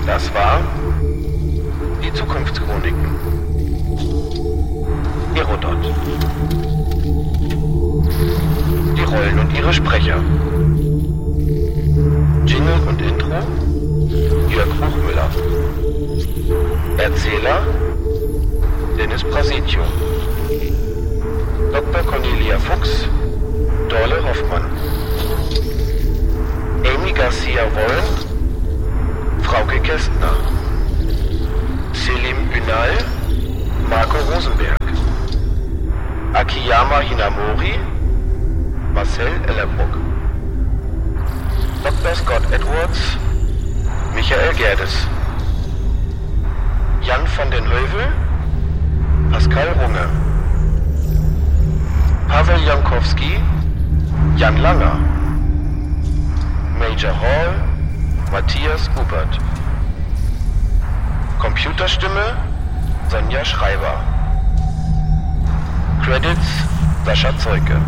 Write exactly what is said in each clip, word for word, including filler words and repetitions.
Das war die Zukunftschroniken. Herodot. Die Rollen und ihre Sprecher. Jingle und Intro Jörg Buchmüller. Erzähler Dennis Prasitio. Doktor Cornelia Fuchs, Dorle Hoffmann. Amy Garcia Warren, Frauke Kästner. Selim Ünal, Marco Rosenberg. Akiyama Hinamori, Marcel Ellerbruck. Doktor Scott Edwards, Michael Gerdes. Jan van den Heuvel, Pascal Runge. Pavel Jankowski, Jan Langer. Major Hall, Matthias Hubert. Computerstimme, Sonja Schreiber. Credits, Sascha Zeuke.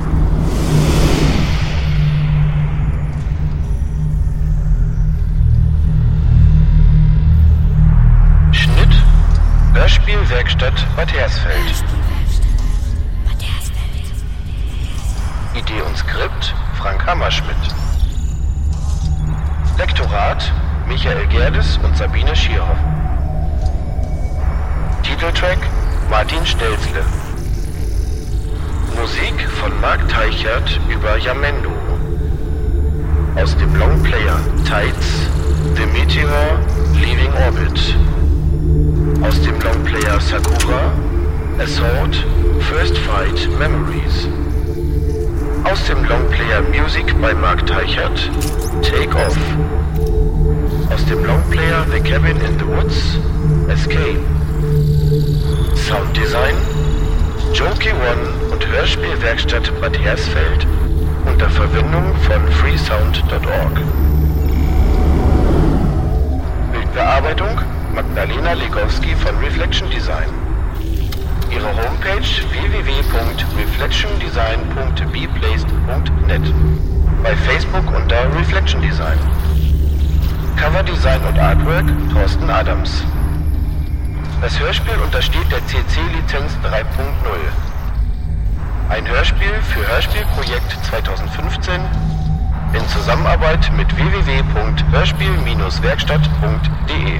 Schnitt, Hörspielwerkstatt Bad Hersfeld. Idee und Skript, Frank Hammerschmidt. Lektorat, Michael Gerdes und Sabine Schierhoff. Titeltrack, Martin Stelzle. Musik von Marc Teichert über Jamendo. Aus dem Longplayer Tides, The Meteor, Leaving Orbit. Aus dem Longplayer Sakura, Assault, First Fight, Memories. Aus dem Longplayer Music bei Marc Teichert, Take Off. Aus dem Longplayer The Cabin in the Woods, Escape. Sounddesign, Jokey One und Hörspielwerkstatt Bad Hersfeld unter Verwendung von freesound punkt org. Bildbearbeitung, Magdalena Legowski von Reflection Design. Ihre Homepage w w w punkt reflection design punkt b placed punkt net. Bei Facebook unter Reflection Design. Coverdesign und Artwork Thorsten Adams. Das Hörspiel untersteht der C C-Lizenz drei punkt null. Ein Hörspiel für Hörspielprojekt zweitausendfünfzehn in Zusammenarbeit mit w w w punkt hörspiel Bindestrich werkstatt punkt de.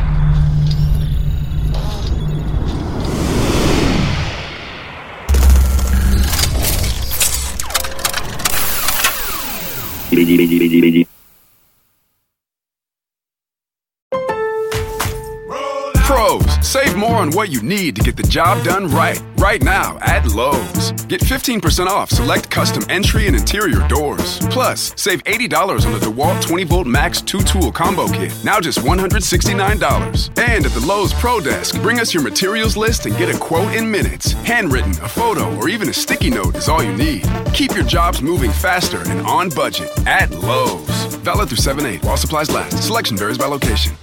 Pros, save more on what you need to get the job done right. Right now at Lowe's. Get fifteen percent off select custom entry and interior doors. Plus, save eighty dollars on the DeWalt twenty volt Max two tool combo kit. Now just one hundred sixty-nine dollars. And at the Lowe's Pro Desk, bring us your materials list and get a quote in minutes. Handwritten, a photo, or even a sticky note is all you need. Keep your jobs moving faster and on budget at Lowe's. Valid through seven eight while supplies last. Selection varies by location.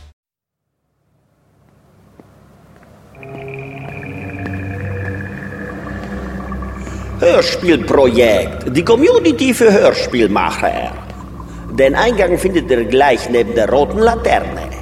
Hörspielprojekt, die Community für Hörspielmacher. Den Eingang findet ihr gleich neben der roten Laterne.